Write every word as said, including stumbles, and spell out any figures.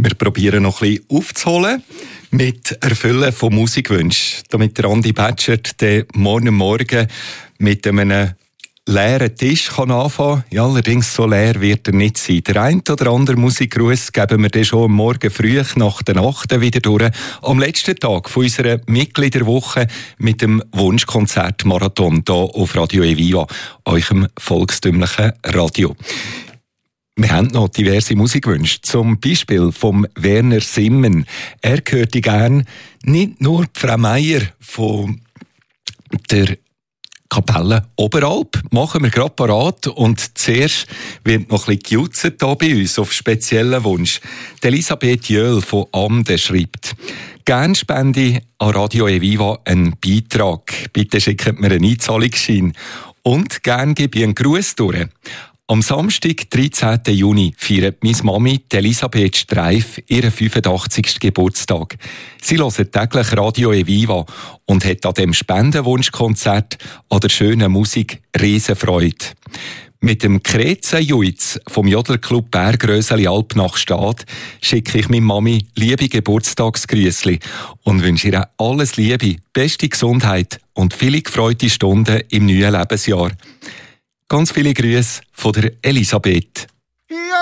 Wir probieren noch ein bisschen aufzuholen mit Erfüllen von Musikwünschen. Damit der Andi Batschert den morgen Morgen mit einem leeren Tisch kann anfangen kann. Ja, allerdings so leer wird er nicht sein. Der ein oder andere Musikgruß geben wir dann schon am Morgen früh nach der Nacht wieder durch. Am letzten Tag von unserer Mitgliederwoche mit dem Wunschkonzert-Marathon hier auf Radio Eviva, eurem volkstümlichen Radio. Wir haben noch diverse Musikwünsche. Zum Beispiel vom Werner Simmen. Er hörte gern nicht nur die Frau Meier von der Kapelle Oberalp. Machen wir gerade parat. Und zuerst wird noch ein bisschen gejutzt hier bei uns auf speziellen Wunsch. Die Elisabeth Jöhl von Amden schreibt: Gern spende ich an Radio Eviva einen Beitrag. Bitte schickt mir einen Einzahlungsschein. Und gern gebe ich einen Gruß durch. Am Samstag, dreizehnten Juni, feiert meine Mami, Elisabeth Streif, ihren fünfundachtzigsten Geburtstag. Sie hört täglich Radio Eviva und hat an dem Spendenwunschkonzert an der schönen Musik Riesenfreude. Mit dem Krezenjuiz vom Jodlerclub Bergröseli Alp nach Stad schicke ich meiner Mami liebe Geburtstagsgrüßli und wünsche ihr alles Liebe, beste Gesundheit und viele gefreute Stunden im neuen Lebensjahr. Ganz viele Grüße von der Elisabeth.